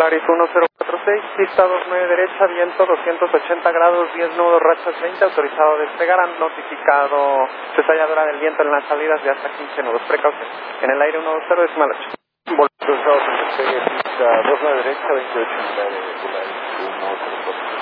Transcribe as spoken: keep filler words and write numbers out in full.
Polaris uno cero cuatro seis, pista dos nueve derecha, viento doscientos ochenta grados, diez nudos, rachas veinte, autorizado a despegar, han notificado cizalladura del viento en las salidas de hasta quince nudos, precaución. En el aire uno dos cero, decimal ocho. Autorizado a despegue, pista dos nueve derecha, veintiocho unidades de Polaris uno cero cuatro seis.